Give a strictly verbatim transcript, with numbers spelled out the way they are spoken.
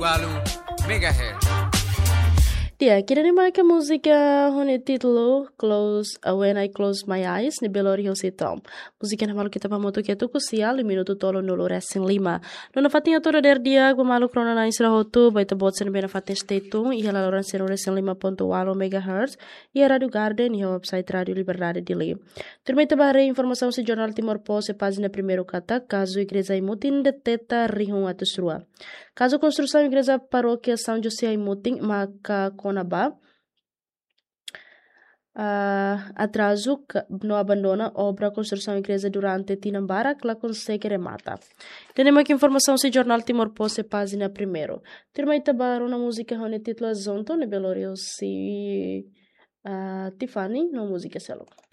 Walu Megahertz. Dia, kira ni marca música hone título Close uh, When I Close My Eyes ni Belo Horizontal. Música na malu kita pamoto que tu kusial minuto tolo no loresen lima. Nona fatinha toda der dia com malu krona na isra hotu baita botsen bena fatin statum e ela loresen loresen lima ponto walo megahertz e a Radio Garden e a website Radio Liberdade de Lei. Termita bare informação se jornal Timor Posse página primeiro kata caso igreja imutin de teta rihun atusrua. Caso construção igreja paróquia São José imutin maka Conabá, uh, atraso não abandona obra construção igreja durante Tinambara que lá consegue remata. Temos aqui informação se jornal Timor Posse página primeiro. Terma itabar uma música onde título Zonto ne Belorio si uh, Tiffany, não música selo.